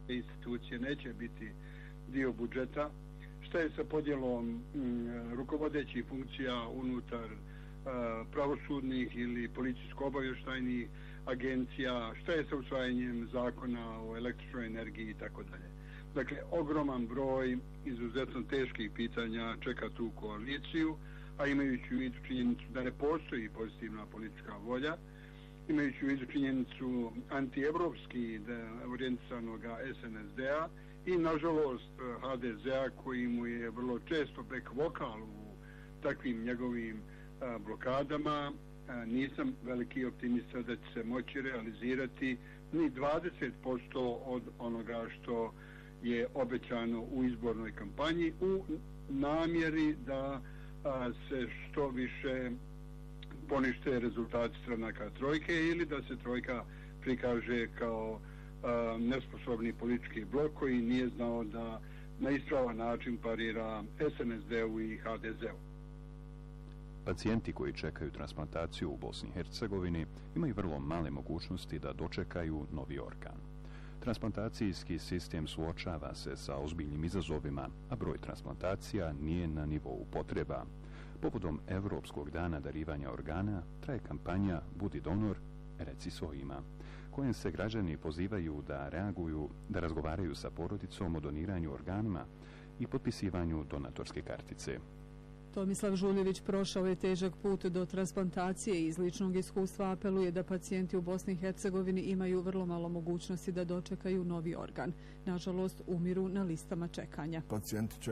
institucije neće biti dio budžeta, šta je sa podjelom rukovodećih funkcija unutar pravosudnih ili policijsko-obavještajnih agencija, šta je sa usvajanjem zakona o električnoj energiji i tako dalje. Dakle, ogroman broj izuzetno teških pitanja čeka tu koaliciju, a imajući u vidu činjenicu da ne postoji pozitivna politička volja, imajući u vidu činjenicu antievropski orijentisanog SNSD-a i nažalost HDZ-a koji mu je vrlo često back vokal u takvim njegovim blokadama, nisam veliki optimista da će se moći realizirati ni 20% od onoga što je obećano u izbornoj kampanji u namjeri da se što više ponište rezultati stranaka trojke ili da se trojka prikaže kao nesposobni politički blok koji nije znao da na ispravan način parira SNSD-u i HDZ-u. Pacijenti koji čekaju transplantaciju u Bosni i Hercegovini imaju vrlo male mogućnosti da dočekaju novi organ. Transplantacijski sistem suočava se sa ozbiljnim izazovima, a broj transplantacija nije na nivou potreba. Povodom Evropskog dana darivanja organa traje kampanja Budi donor, reci svojima, kojem se građani pozivaju da reaguju, da razgovaraju sa porodicom o doniranju organima i potpisivanju donatorske kartice. Tomislav Žuljević prošao je težak put do transplantacije i iz ličnog iskustva apeluje da pacijenti u Bosni i Hercegovini imaju vrlo malo mogućnosti da dočekaju novi organ. Nažalost, umiru na listama čekanja.